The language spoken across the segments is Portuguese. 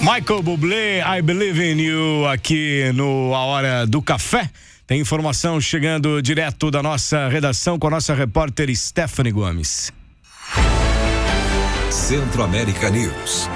Michael Bublé, I Believe in You, aqui no A Hora do Café. Tem informação chegando direto da nossa redação com a nossa repórter Stephanie Gomes. Centro-América News.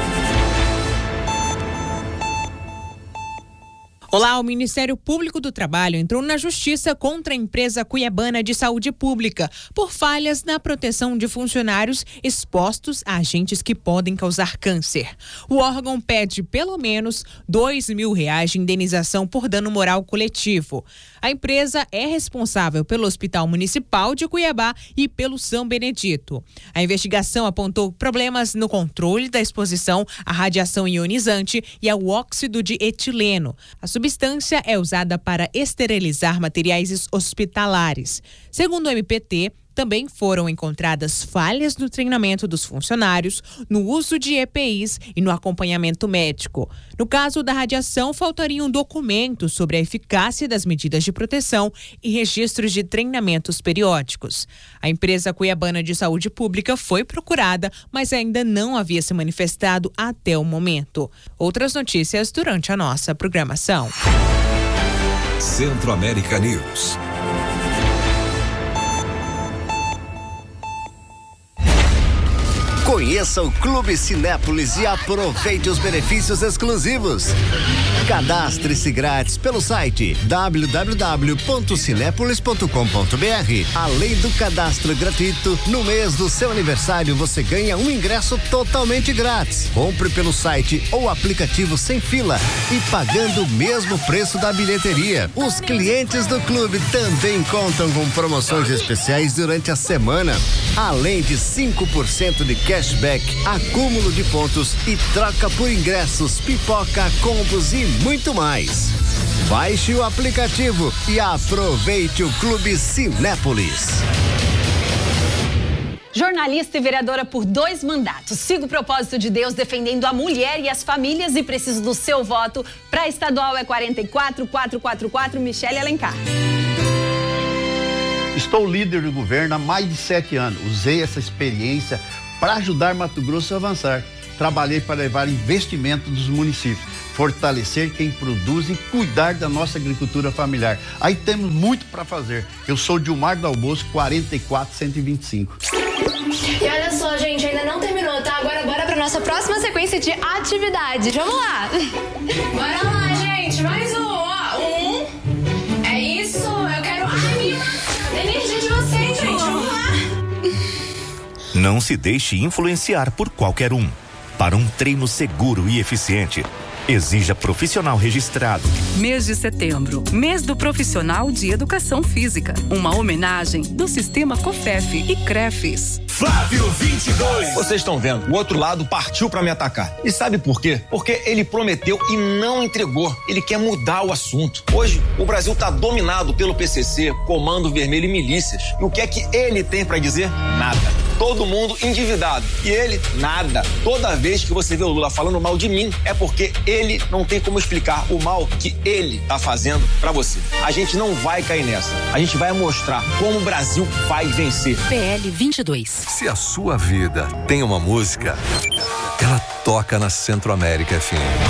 Olá, o Ministério Público do Trabalho entrou na justiça contra a empresa cuiabana de saúde pública por falhas na proteção de funcionários expostos a agentes que podem causar câncer. O órgão pede pelo menos R$2.000 de indenização por dano moral coletivo. A empresa é responsável pelo Hospital Municipal de Cuiabá e pelo São Benedito. A investigação apontou problemas no controle da exposição à radiação ionizante e ao óxido de etileno. A substância é usada para esterilizar materiais hospitalares. Segundo o MPT, também foram encontradas falhas no treinamento dos funcionários, no uso de EPIs e no acompanhamento médico. No caso da radiação, faltariam documentos sobre a eficácia das medidas de proteção e registros de treinamentos periódicos. A empresa cuiabana de saúde pública foi procurada, mas ainda não havia se manifestado até o momento. Outras notícias durante a nossa programação. Centro-América News. Conheça o Clube Cinépolis e aproveite os benefícios exclusivos. Cadastre-se grátis pelo site www.cinepolis.com.br. Além do cadastro gratuito, no mês do seu aniversário você ganha um ingresso totalmente grátis. Compre pelo site ou aplicativo sem fila e pagando o mesmo preço da bilheteria. Os clientes do clube também contam com promoções especiais durante a semana. Além de 5% de cashback, acúmulo de pontos e troca por ingressos, pipoca, combos e muito mais. Baixe o aplicativo e aproveite o Clube Cinépolis. Jornalista e vereadora por 2 mandatos. Sigo o propósito de Deus defendendo a mulher e as famílias e preciso do seu voto. Para estadual é 44444, Michele Alencar. Estou líder do governo há mais de 7 anos. Usei essa experiência para ajudar Mato Grosso a avançar. Trabalhei para levar investimento dos municípios, fortalecer quem produz e cuidar da nossa agricultura familiar. Aí temos muito para fazer. Eu sou Dilmar do Almoço, 44125. E olha só, gente, ainda não terminou, tá? Agora bora para nossa próxima sequência de atividades. Vamos lá. Bora lá, gente. Mais um. É isso. Eu quero a energia de vocês, gente. Vamos lá. Não se deixe influenciar por qualquer um. Para um treino seguro e eficiente, exija profissional registrado. Mês de setembro, mês do profissional de educação física. Uma homenagem do sistema COFEF e CREFES. Flávio 22. Vocês estão vendo, o outro lado partiu pra me atacar. E sabe por quê? Porque ele prometeu e não entregou. Ele quer mudar o assunto. Hoje, o Brasil tá dominado pelo PCC, Comando Vermelho e milícias. E o que é que ele tem pra dizer? Nada. Todo mundo endividado. E ele, nada. Toda vez que você vê o Lula falando mal de mim, é porque ele não tem como explicar o mal que ele tá fazendo pra você. A gente não vai cair nessa. A gente vai mostrar como o Brasil vai vencer. PL 22. Se a sua vida tem uma música, ela toca na Centro-América FM.